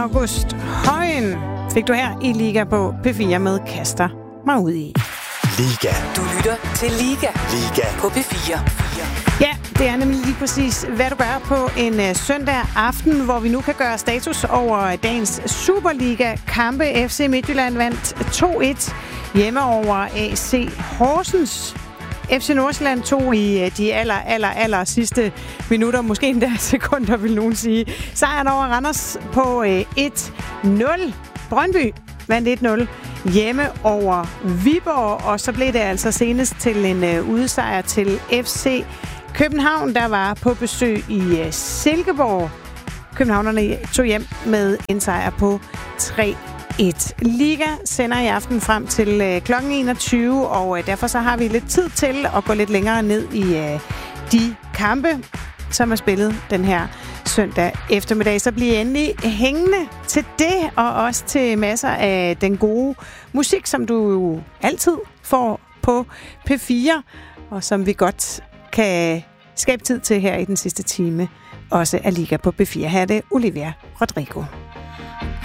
August Højen fik du her i Liga på P4 med Kaster mig ud i. Liga. Du lytter til Liga. Liga. På P4. Ja, det er nemlig lige præcis, hvad du gør på en søndag aften, hvor vi nu kan gøre status over dagens Superliga-kampe. FC Midtjylland vandt 2-1 hjemme over AC Horsens. FC Nordsjælland tog i de aller sidste minutter, måske endda sekunder, vil nogen sige, sejren over Randers på 1-0. Brøndby vandt 1-0 hjemme over Viborg, og så blev det altså senest til en udsejr til FC København, der var på besøg i Silkeborg. Københavnerne tog hjem med en sejr på 3-1. Liga sender i aften frem til kl. 21, og derfor så har vi lidt tid til at gå lidt længere ned i de kampe, som er spillet den her søndag eftermiddag. Så bliv endelig hængende til det, og også til masser af den gode musik, som du jo altid får på P4, og som vi godt kan skabe tid til her i den sidste time, også af Liga på P4. Her er det Olivia Rodrigo.